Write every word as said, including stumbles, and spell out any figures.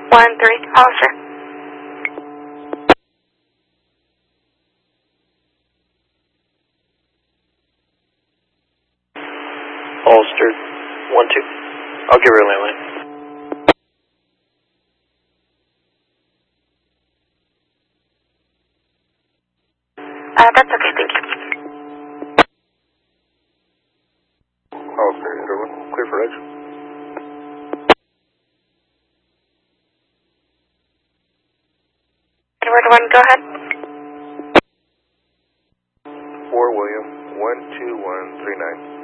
one three, Hollister. Hollister, one two. I'll give her a landline. Uh, that's okay, thank you. Hollister, everyone, clear for edge. Edward one, go ahead. four William, one two one three nine.